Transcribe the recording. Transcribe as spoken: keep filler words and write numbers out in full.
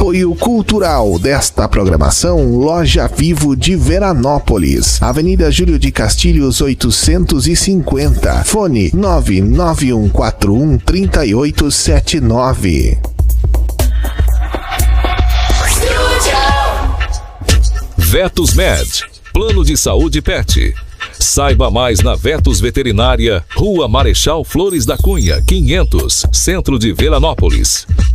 Apoio cultural desta programação, Loja Vivo de Veranópolis, Avenida Júlio de Castilhos oitocentos e cinquenta, fone nove nove um quatro um três oito sete nove. Vetos Med, Plano de Saúde Pet. Saiba mais na Vetos Veterinária, Rua Marechal Flores da Cunha, quinhentos, Centro de Veranópolis.